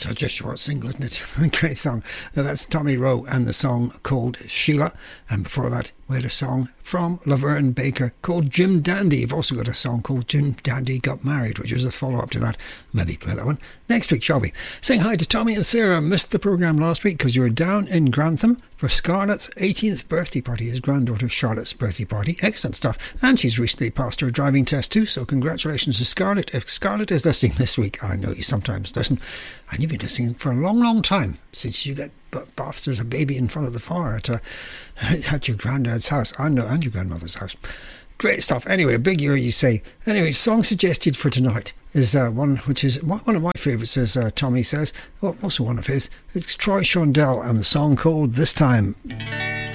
such a short single, isn't it? Great song. Now, that's Tommy Rowe and the song called Sheila. And before that, we had a song from Laverne Baker called Jim Dandy. You've also got a song called Jim Dandy Got Married, which was a follow-up to that. Maybe play that one next week, shall we? Saying hi to Tommy and Sarah. Missed the programme last week because you were down in Grantham for Scarlett's 18th birthday party, his granddaughter Charlotte's birthday party. Excellent stuff. And she's recently passed her driving test too, so congratulations to Scarlett. If Scarlett is listening this week, I know you sometimes listen, and you've been listening for a long, long time, since you get bathed as a baby in front of the fire at your granddad's house, and your grandmother's house. Great stuff. Anyway, a big year, you say. Anyway, song suggested for tonight is one which is one of my favourites, as Tommy says. Also one of his. It's Troy Shondell and the song called This Time.